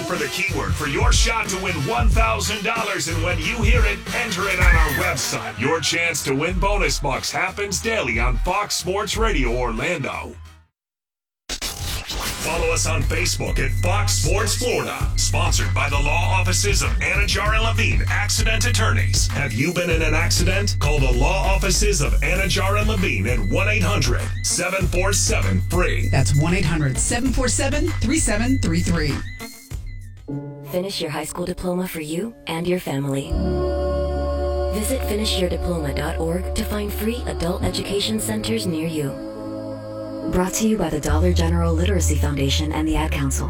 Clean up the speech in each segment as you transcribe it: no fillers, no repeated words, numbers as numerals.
for the keyword for your shot to win $1,000. And when you hear it, enter it on our website. Your chance to win bonus bucks happens daily on Fox Sports Radio Orlando. Follow us on Facebook at Fox Sports Florida. Sponsored by the law offices of Anajar and Levine, accident attorneys. Have you been in an accident? Call the law offices of Anajar and Levine at 1-800-747-FREE. That's 1-800-747-3733. Finish your high school diploma for you and your family. Visit finishyourdiploma.org to find free adult education centers near you. Brought to you by the Dollar General Literacy Foundation and the Ad Council.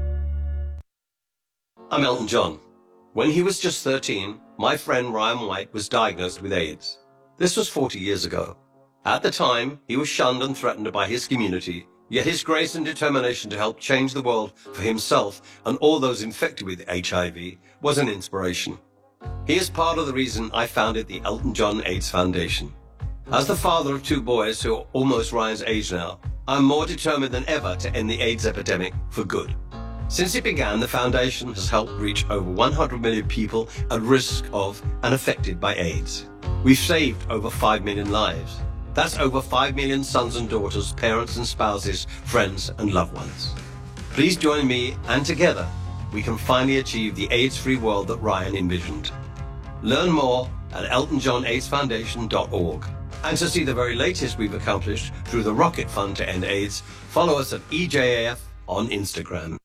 I'm Elton John. When he was just 13, my friend Ryan White was diagnosed with AIDS. This was 40 years ago. At the time, he was shunned and threatened by his community, yet his grace and determination to help change the world for himself and all those infected with HIV was an inspiration. He is part of the reason I founded the Elton John AIDS Foundation. As the father of two boys who are almost Ryan's age now, I'm more determined than ever to end the AIDS epidemic for good. Since it began, the foundation has helped reach over 100 million people at risk of and affected by AIDS. We've saved over 5 million lives. That's over 5 million sons and daughters, parents and spouses, friends and loved ones. Please join me, and together we can finally achieve the AIDS-free world that Ryan envisioned. Learn more at eltonjohnaidsfoundation.org. And to see the very latest we've accomplished through the Rocket Fund to End AIDS, follow us at EJAF on Instagram.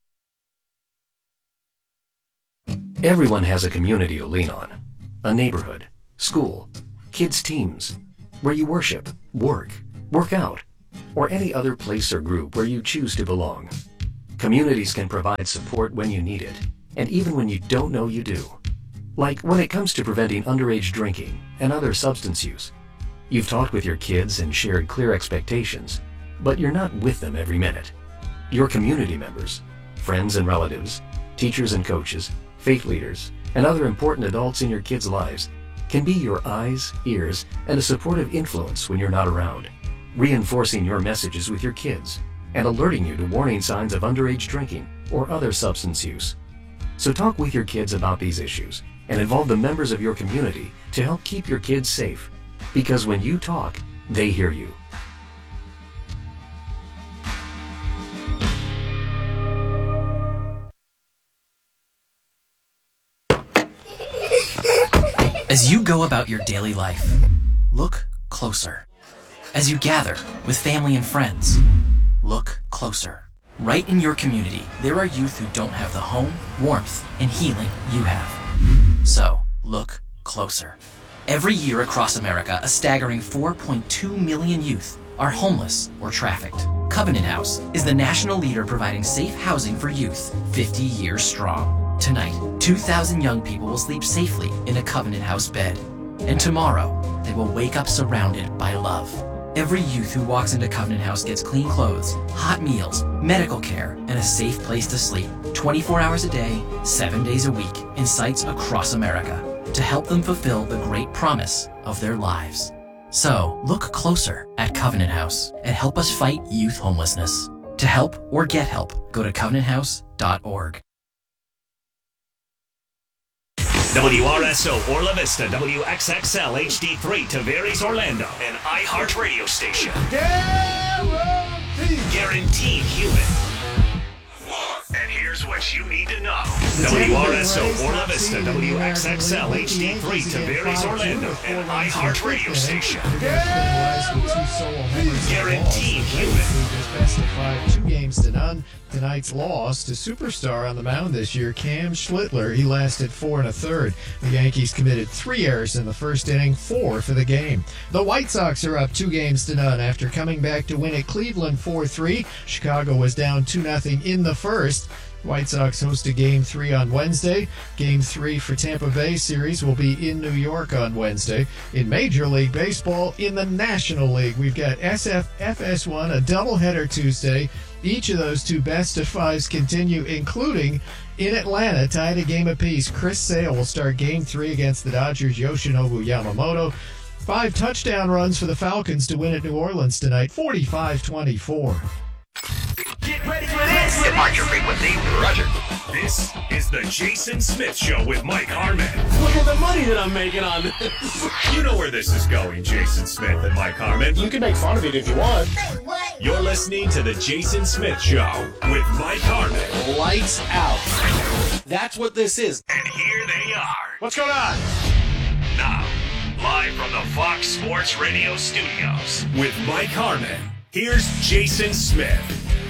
Everyone has a community to lean on. A neighborhood, school, kids' teams, where you worship, work out, or any other place or group where you choose to belong. Communities can provide support when you need it, and even when you don't know you do. Like when it comes to preventing underage drinking and other substance use. You've talked with your kids and shared clear expectations, but you're not with them every minute. Your community members, friends and relatives, teachers and coaches, faith leaders, and other important adults in your kids' lives can be your eyes, ears, and a supportive influence when you're not around, reinforcing your messages with your kids and alerting you to warning signs of underage drinking or other substance use. So talk with your kids about these issues and involve the members of your community to help keep your kids safe. Because when you talk, they hear you. As you go about your daily life, look closer. As you gather with family and friends, look closer. Right in your community, there are youth who don't have the home, warmth, and healing you have. So, look closer. Every year across America, a staggering 4.2 million youth are homeless or trafficked. Covenant House is the national leader providing safe housing for youth, 50 years strong. Tonight, 2,000 young people will sleep safely in a Covenant House bed. And tomorrow, they will wake up surrounded by love. Every youth who walks into Covenant House gets clean clothes, hot meals, medical care, and a safe place to sleep 24 hours a day, 7 days a week in sites across America to help them fulfill the great promise of their lives. So, look closer at Covenant House and help us fight youth homelessness. To help or get help, go to covenanthouse.org. WRSO Orla Vista, WXXL HD3 Tavares Orlando, an iHeart radio station. Guaranteed human. And here's what you need to know. WRSO Orla Vista, WXXL HD3 Tavares Orlando, an iHeart radio station. Guaranteed human. Best of 5, 2-0. Tonight's loss to superstar on the mound this year, Cam Schlittler. He lasted 4 1/3. The Yankees committed 3 errors in the first inning, 4 for the game. The White Sox are up 2-0 after coming back to win at Cleveland 4-3. Chicago was down 2-0 in the first. White Sox host a Game 3 on Wednesday. Game 3 for Tampa Bay series will be in New York on Wednesday. In Major League Baseball, in the National League, we've got SFFS1, a doubleheader Tuesday. Each of those 2 best-of-5s continue, including in Atlanta, tied a game apiece. Chris Sale will start Game 3 against the Dodgers' Yoshinobu Yamamoto. 5 touchdown runs for the Falcons to win at New Orleans tonight, 45-24. Get ready for this. Depart your frequency. Roger. This is the Jason Smith Show with Mike Harmon. Look at the money that I'm making on this. You know where this is going, Jason Smith and Mike Harmon. You can make fun of it if you want. You're listening to the Jason Smith Show with Mike Harmon. Lights out. That's what this is. And here they are. What's going on? Now, live from the Fox Sports Radio studios with Mike Harmon, here's Jason Smith.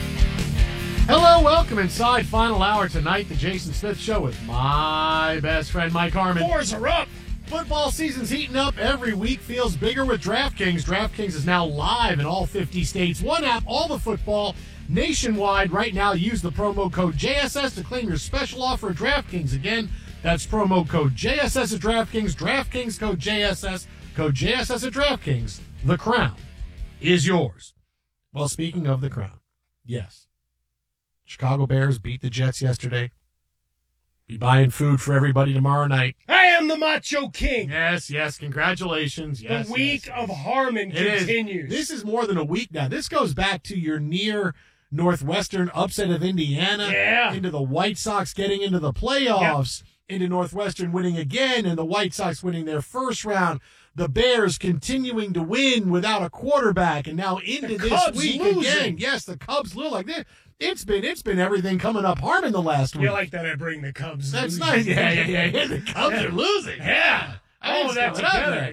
Hello, welcome inside final hour tonight, the Jason Smith Show with my best friend Mike Harmon. Fours are up. Football season's heating up. Every week feels bigger with DraftKings. DraftKings is now live in all 50 states. One app, all the football, nationwide. Right now, use the promo code JSS to claim your special offer at DraftKings. Again, that's promo code JSS at DraftKings. DraftKings code JSS. Code JSS at DraftKings. The crown is yours. Well, speaking of the crown, yes. Chicago Bears beat the Jets yesterday. Be buying food for everybody tomorrow night. I am the Macho King. Yes, congratulations. Yes, the week of Harmon continues. This is more than a week now. This goes back to your near Northwestern upset of Indiana, into the White Sox getting into the playoffs, into Northwestern winning again, and the White Sox winning their first round. The Bears continuing to win without a quarterback, and now into this Cubs week losing. again. Yes, the Cubs lose like this. It's been everything coming up Harmon the last week. You like that I bring the Cubs That's losing. nice. Yeah. The Cubs are losing. Yeah. I That's together.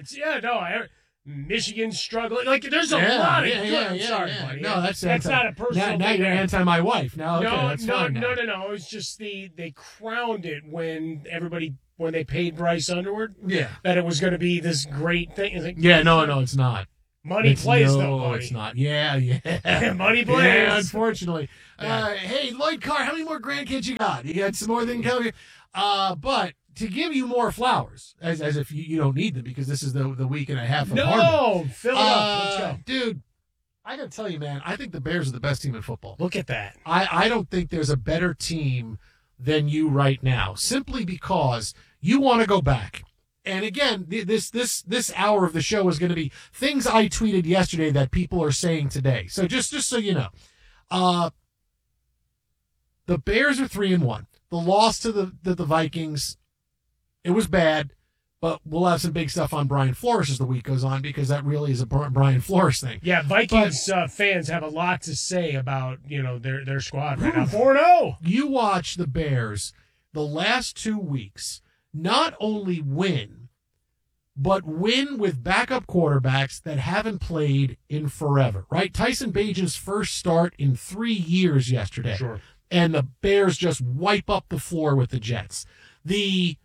Michigan's struggling. Like, there's a lot of good. I'm sorry, buddy. No, that's not a personal Now thing. you're anti my wife. Now, okay, that's fine now. No. It's just they crowned it when they paid Bryce Underwood. Yeah. That it was going to be this great thing. It's like, No, it's not. money plays though, No, buddy. it's not. Yeah. Money plays. Yeah, unfortunately. Yeah. Hey, Lloyd Carr, how many more grandkids you got? You got some more than come. But to give you more flowers, as if you don't need them, because this is the week and a half of Harmon. No, fill it up. Let's go. Dude, I got to tell you, man, I think the Bears are the best team in football. Look at that. I don't think there's a better team than you right now, simply because you want to go back. And again, this hour of the show is going to be things I tweeted yesterday that people are saying today. So just so you know, the Bears are 3-1. The loss to the Vikings, it was bad, but we'll have some big stuff on Brian Flores as the week goes on, because that really is a Brian Flores thing. Yeah, Vikings fans have a lot to say about their squad right now. 4-0. You watch the Bears the last 2 weeks not only win, but win with backup quarterbacks that haven't played in forever, right? Tyson Bagent's first start in 3 years yesterday. Sure. And the Bears just wipe up the floor with the Jets. The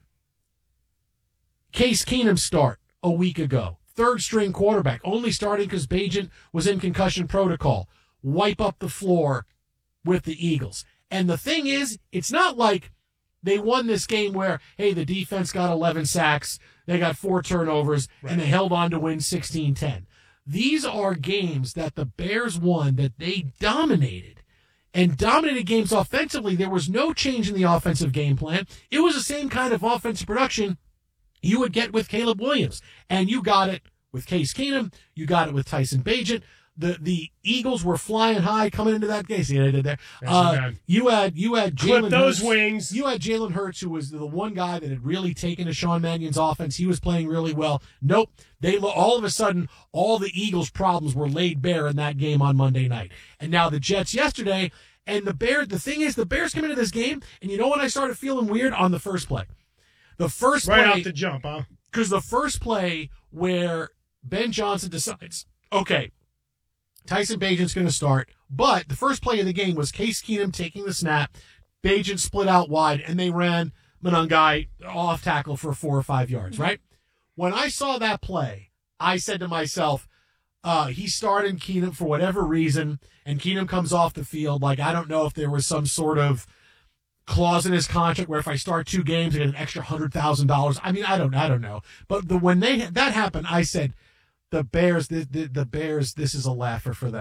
Case Keenum start a week ago. Third-string quarterback, only starting because Bagent was in concussion protocol. Wipe up the floor with the Eagles. And the thing is, it's not like they won this game where, hey, the defense got 11 sacks, they got 4 turnovers, and they held on to win 16-10. These are games that the Bears won that they dominated. And dominated games offensively. There was no change in the offensive game plan. It was the same kind of offensive production you would get with Caleb Williams. And you got it with Case Keenum. You got it with Tyson Bagent. The Eagles were flying high coming into that game. See what I did there? You had Jalen Clip those Hurts. wings. You had Jalen Hurts, who was the one guy that had really taken to Sean Mannion's offense. He was playing really well. Nope. All of a sudden, all the Eagles' problems were laid bare in that game on Monday night. And now the Jets yesterday, and the thing is, the Bears come into this game, and you know when I started feeling weird? On the first play. The first play. Right off the jump, huh? Because the first play where Ben Johnson decides, okay, Tyson Bagent's going to start, but the first play of the game was Case Keenum taking the snap, Bagent split out wide, and they ran Monangai off tackle for 4 or 5 yards, right? When I saw that play, I said to myself, he's starting Keenum for whatever reason, and Keenum comes off the field. Like, I don't know if there was some sort of clause in his contract where if I start 2 games, I get an extra $100,000. I mean, I don't know. But when that happened, I said, the Bears, this is a laugher for them.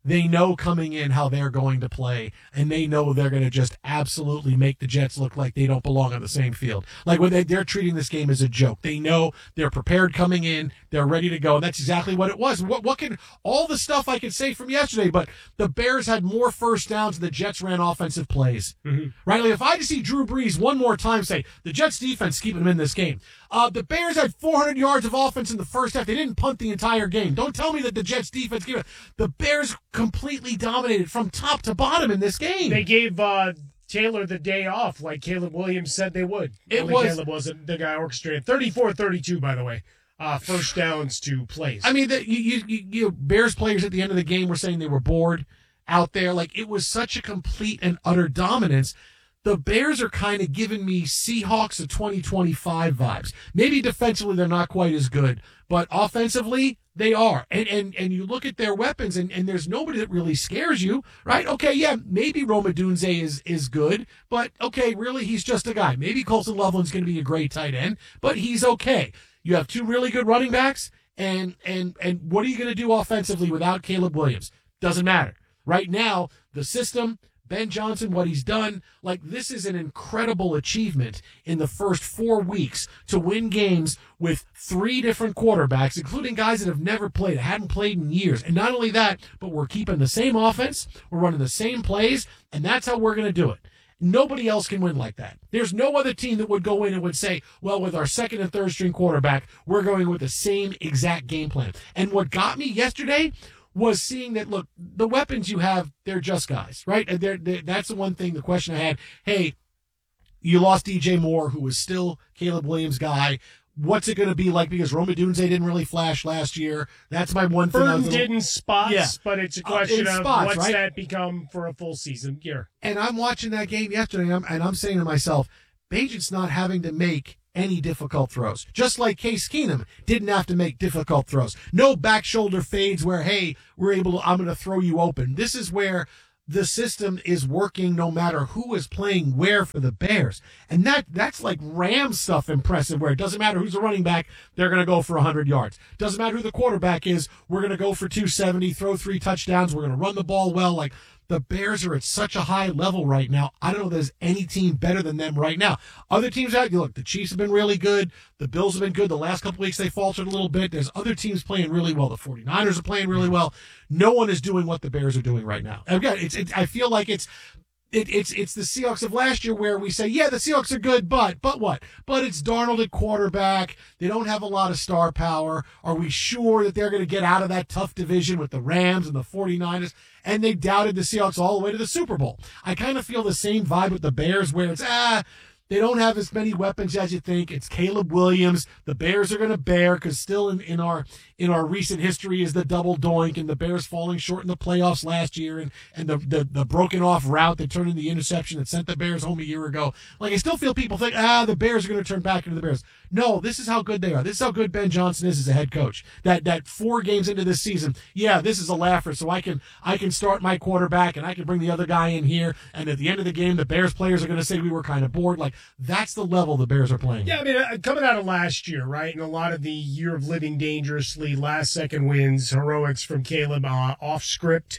They know coming in how they're going to play, and they know they're going to just absolutely make the Jets look like they don't belong on the same field. Like when they're treating this game as a joke. They know they're prepared coming in, they're ready to go, and that's exactly what it was. What can all the stuff I could say from yesterday, but the Bears had more first downs than the Jets ran offensive plays. Mm-hmm. Right? Like if I just see Drew Brees one more time say, the Jets defense keeping them in this game. The Bears had 400 yards of offense in the first half. They didn't punt the entire game. Don't tell me that the Jets defense gave it. The Bears completely dominated from top to bottom in this game. They gave Taylor the day off, like Caleb Williams said they would. Caleb wasn't the guy orchestrated. 34-32, by the way. First downs to plays. I mean, you Bears players at the end of the game were saying they were bored out there. Like, it was such a complete and utter dominance. The Bears are kind of giving me Seahawks of 2025 vibes. Maybe defensively they're not quite as good, but offensively they are. And you look at their weapons, and there's nobody that really scares you, right? Okay, yeah, maybe Rome Odunze is good, but okay, really, he's just a guy. Maybe Colson Loveland's going to be a great tight end, but he's okay. You have two really good running backs, and what are you going to do offensively without Caleb Williams? Doesn't matter. Right now, the system, Ben Johnson, what he's done, like this is an incredible achievement in the first 4 weeks to win games with 3 different quarterbacks, including guys that have never played, hadn't played in years. And not only that, but we're keeping the same offense, we're running the same plays, and that's how we're going to do it. Nobody else can win like that. There's no other team that would go in and would say, well, with our second and third string quarterback, we're going with the same exact game plan. And what got me yesterday was seeing that, look, the weapons you have, they're just guys, right? And that's the one thing, the question I had, hey, you lost DJ Moore, who was still Caleb Williams' guy. What's it going to be like? Because Rome Odunze didn't really flash last year. That's my one thing. Burton did in spots, yeah. But it's a question of spots, what's right? that become for a full season year. And I'm watching that game yesterday, and I'm saying to myself, Bagent's not having to make any difficult throws. Just like Case Keenum didn't have to make difficult throws. No back shoulder fades where, hey, I'm going to throw you open. This is where the system is working no matter who is playing where for the Bears. And that's like Rams stuff impressive, where it doesn't matter who's the running back, they're going to go for 100 yards. Doesn't matter who the quarterback is, we're going to go for 270, throw 3 touchdowns, we're going to run the ball well. Like, the Bears are at such a high level right now. I don't know if there's any team better than them right now. Other teams out, look, the Chiefs have been really good. The Bills have been good. The last couple weeks they faltered a little bit. There's other teams playing really well. The 49ers are playing really well. No one is doing what the Bears are doing right now. Again, I feel like it's the Seahawks of last year where we say, yeah, the Seahawks are good, but what? But it's Darnold at quarterback. They don't have a lot of star power. Are we sure that they're going to get out of that tough division with the Rams and the 49ers? And they doubted the Seahawks all the way to the Super Bowl. I kind of feel the same vibe with the Bears, where it's, they don't have as many weapons as you think. It's Caleb Williams. The Bears are going to bear, because still in our recent history is the double doink and the Bears falling short in the playoffs last year and the broken off route that turned into the interception that sent the Bears home a year ago. Like, I still feel people think, the Bears are going to turn back into the Bears. No, this is how good they are. This is how good Ben Johnson is as a head coach. That 4 games into this season, yeah, this is a laugher, so I can start my quarterback and I can bring the other guy in here, and at the end of the game, the Bears players are going to say we were kind of bored. Like, that's the level the Bears are playing. Yeah, I mean, coming out of last year, right, and a lot of the year of living dangerously, last-second wins, heroics from Caleb off script,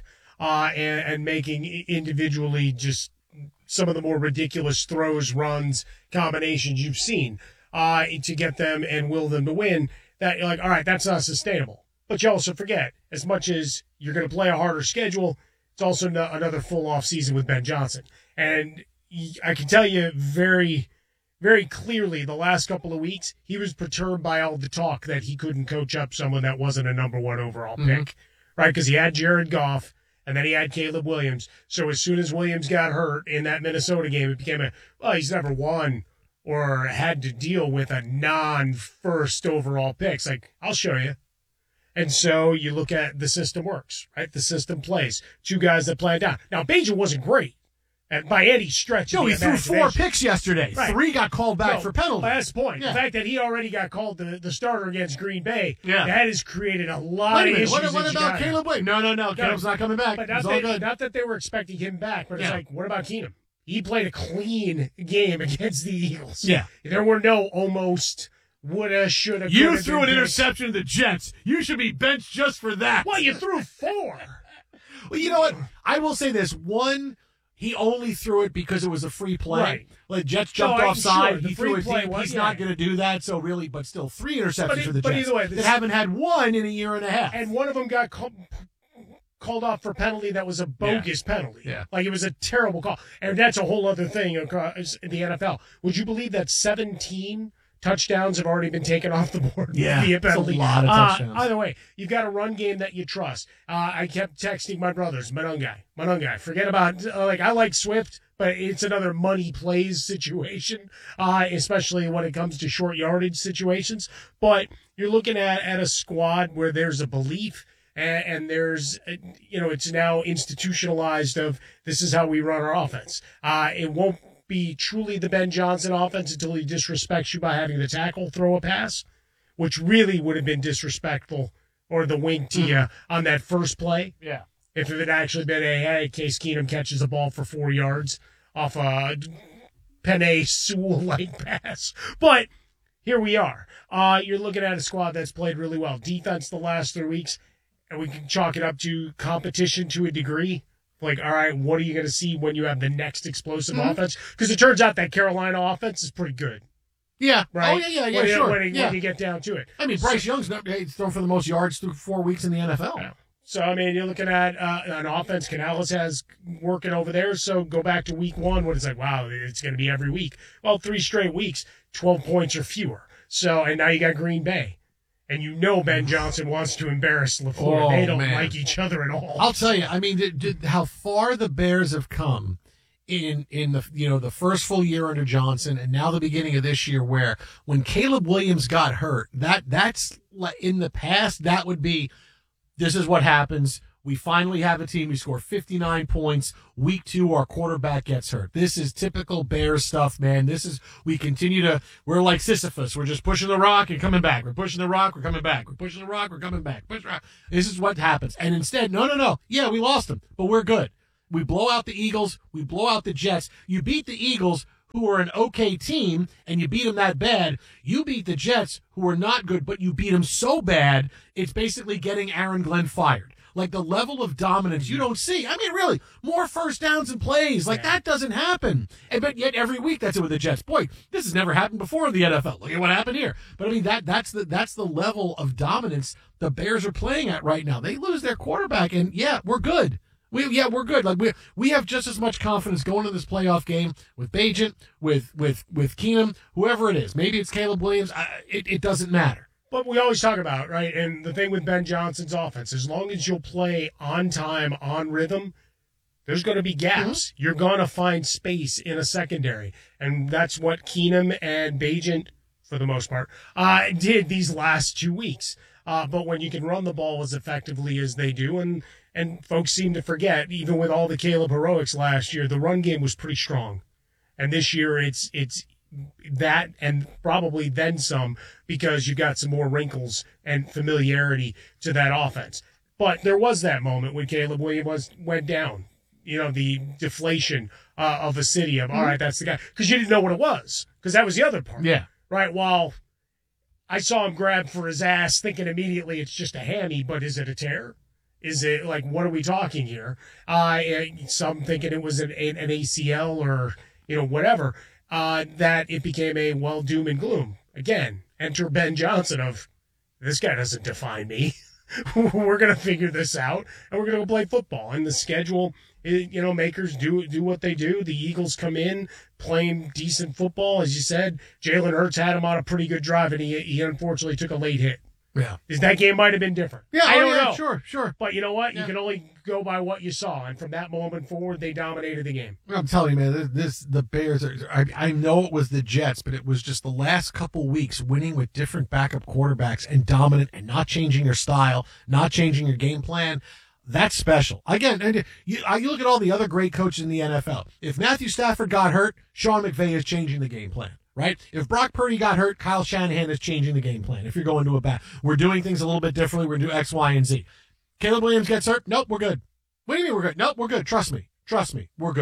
and making individually just some of the more ridiculous throws, runs, combinations you've seen to get them and will them to win, that you're like, all right, that's not sustainable. But you also forget, as much as you're going to play a harder schedule, it's also another full off season with Ben Johnson. And I can tell you very, very clearly the last couple of weeks, he was perturbed by all the talk that he couldn't coach up someone that wasn't a number 1 overall pick, right? Because he had Jared Goff, and then he had Caleb Williams. So as soon as Williams got hurt in that Minnesota game, it became he's never won or had to deal with a non-first overall pick. It's like, I'll show you. And so you look at the system works, right? The system plays. 2 guys that play it down. Now, Bagent wasn't great. And by any stretch No, of the he threw 4 picks yesterday. Right. 3 got called back for penalties. Last point. Yeah. The fact that he already got called the starter against Green Bay, yeah, that has created a lot of issues. What about Caleb Williams? No. Caleb's not coming back. But not that they were expecting him back, but it's like, what about Keenum? He played a clean game against the Eagles. Yeah. There were no almost, woulda, shoulda, You coulda, threw an been interception to the Jets. You should be benched just for that. Well, you threw 4. Well, you know what? I will say this. One, he only threw it because it was a free play. Right. Like Jets jumped No, offside. sure, the He free threw it play deep. was- He's yeah. not going to do that. So really, but still 3 interceptions for the but Jets either way, that haven't had one in a year and a half. And one of them got called off for penalty that was a bogus penalty. Yeah. Like, it was a terrible call. And that's a whole other thing across the NFL. Would you believe that 17 touchdowns have already been taken off the board Yeah, via that's a penalty? lot of touchdowns. Either way, you've got a run game that you trust. I kept texting my brothers, Monungai. Forget about, I like Swift, but it's another money plays situation, especially when it comes to short yardage situations. But you're looking at a squad where there's a belief and there's, it's now institutionalized of this is how we run our offense. It won't be truly the Ben Johnson offense until he disrespects you by having the tackle throw a pass, which really would have been disrespectful, or the wink to you on that first play. Yeah. If it had actually been Case Keenum catches a ball for 4 yards off a Penei Sewell-like pass. But here we are. You're looking at a squad that's played really well. Defense the last 3 weeks, and we can chalk it up to competition to a degree. Like, all right, what are you going to see when you have the next explosive offense? Because it turns out that Carolina offense is pretty good. Yeah. Right? Oh, yeah, when sure. When you get down to it. I mean, Bryce Young's thrown for the most yards through 4 weeks in the NFL. Yeah. So, I mean, you're looking at an offense Canales has working over there. So go back to week 1 when it's like, wow, it's going to be every week. Well, 3 straight weeks, 12 points or fewer. So, and now you got Green Bay. And Ben Johnson wants to embarrass LaFleur. They don't like each other at all. I'll tell you, I mean, how far the Bears have come in the first full year under Johnson, and now the beginning of this year, where when Caleb Williams got hurt, that's in the past, that would be, this is what happens. We finally have a team. We score 59 points. Week 2, our quarterback gets hurt. This is typical Bears stuff, man. We're like Sisyphus. We're just pushing the rock and coming back. We're pushing the rock, we're coming back. We're pushing the rock, we're coming back. Push the rock. This is what happens. And instead, no. Yeah, we lost them, but we're good. We blow out the Eagles. We blow out the Jets. You beat the Eagles, who are an okay team, and you beat them that bad. You beat the Jets, who are not good, but you beat them so bad, it's basically getting Aaron Glenn fired. Like, the level of dominance you don't see. I mean, really, more first downs and plays. Like, that doesn't happen. But yet every week that's it with the Jets. Boy, this has never happened before in the NFL. Look at what happened here. But I mean, that's the level of dominance the Bears are playing at right now. They lose their quarterback, and yeah, we're good. We're good. Like, we have just as much confidence going into this playoff game with Bagent, with Keenum, whoever it is. Maybe it's Caleb Williams. It doesn't matter. But we always talk about, right, and the thing with Ben Johnson's offense, as long as you'll play on time, on rhythm, there's going to be gaps. Mm-hmm. You're going to find space in a secondary. And that's what Keenum and Bagent, for the most part, did these last 2 weeks. But when you can run the ball as effectively as they do, and folks seem to forget, even with all the Caleb heroics last year, the run game was pretty strong. And this year it's that and probably then some, because you got some more wrinkles and familiarity to that offense. But there was that moment when Caleb Williams went down, the deflation of a city of, all right, that's the guy. Because you didn't know what it was, because that was the other part. Yeah. Right, while I saw him grab for his ass thinking immediately it's just a hammy, but is it a tear? Is it, like, what are we talking here? Some thinking it was an ACL or, whatever. That it became a, doom and gloom. Again, enter Ben Johnson of, this guy doesn't define me. We're going to figure this out, and we're going to go play football. And the schedule, makers do what they do. The Eagles come in playing decent football. As you said, Jalen Hurts had him on a pretty good drive, and he unfortunately took a late hit. Yeah. That game might have been different. Yeah, I don't know. Sure. But you know what? Yeah. You can only go by what you saw. And from that moment forward, they dominated the game. I'm telling you, man, the Bears I know it was the Jets, but it was just the last couple weeks winning with different backup quarterbacks and dominant and not changing your style, not changing your game plan. That's special. Again, and you look at all the other great coaches in the NFL. If Matthew Stafford got hurt, Sean McVay is changing the game plan. Right? If Brock Purdy got hurt, Kyle Shanahan is changing the game plan. If you're going to a bat, we're doing things a little bit differently. We're going to do X, Y, and Z. Caleb Williams gets hurt. Nope, we're good. What do you mean we're good? Nope, we're good. Trust me. We're good.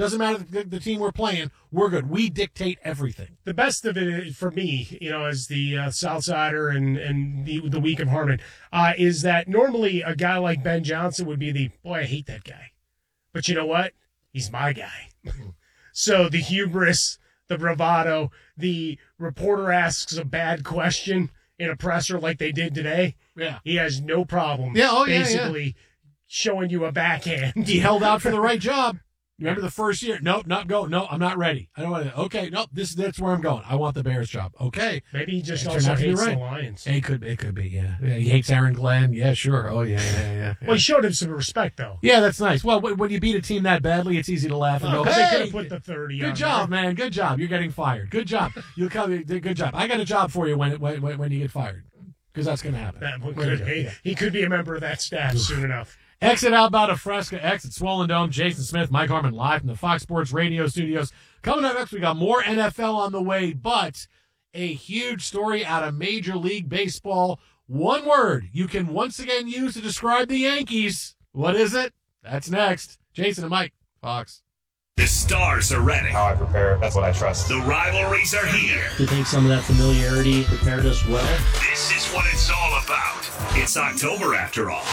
Doesn't matter the team we're playing. We're good. We dictate everything. The best of it for me, as the Southsider and the week of Harmon, is that normally a guy like Ben Johnson would be boy, I hate that guy. But you know what? He's my guy. So the hubris, the bravado, the reporter asks a bad question in a presser like they did today. Yeah. He has no problem basically showing you a backhand. He held out for the right job. Remember the first year? Nope, not go. No, I'm not ready. I don't want to. Okay, nope, that's where I'm going. I want the Bears job. Okay. Maybe he just also hates the Lions. It could be, yeah. He hates Aaron Glenn. Yeah, sure. Oh, yeah. Well, he showed him some respect, though. Yeah, that's nice. Well, when you beat a team that badly, it's easy to laugh and go, they hey, could have put the 30 good on job, there. man. Good job. You're getting fired. Good job. You'll come. Good job. I got a job for you when you get fired, because that's going to happen. He could be a member of that staff soon enough. Exit outbound of Fresca, exit Swollen Dome. Jason Smith, Mike Harmon live from the Fox Sports Radio studios. Coming up next, we got more NFL on the way, but a huge story out of Major League Baseball. One word you can once again use to describe the Yankees. What is it? That's next. Jason and Mike, Fox. The stars are ready. How I prepare, that's what I trust. The rivalries are here. Do you think some of that familiarity prepared us well? This is what it's all about. It's October after all.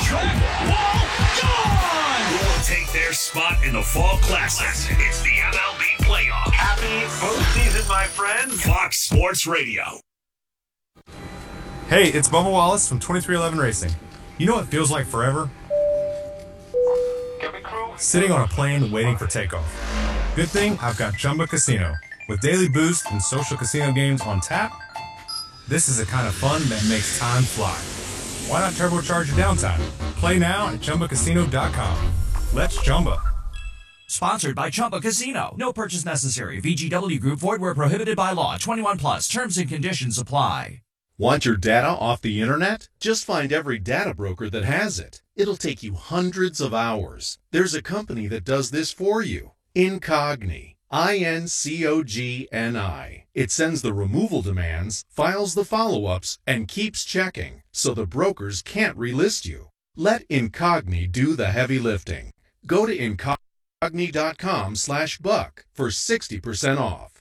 Who will take their spot in the Fall Classic? It's the MLB playoff. Happy postseason, my friends. Fox Sports Radio. Hey, it's Bubba Wallace from 2311 Racing. You know what feels like forever? Sitting on a plane waiting for takeoff. Good thing I've got Chumba Casino. With daily boost and social casino games on tap, this is the kind of fun that makes time fly. Why not turbocharge your downtime? Play now at ChumbaCasino.com. Let's Chumba. Sponsored by Chumba Casino. No purchase necessary. VGW Group. Void where prohibited by law. 21 plus. Terms and conditions apply. Want your data off the internet? Just find every data broker that has it. It'll take you hundreds of hours. There's a company that does this for you. Incogni. INCOGNI. It sends the removal demands, files the follow-ups, and keeps checking, so the brokers can't relist you. Let Incogni do the heavy lifting. Go to Incogni.com/buck for 60% off.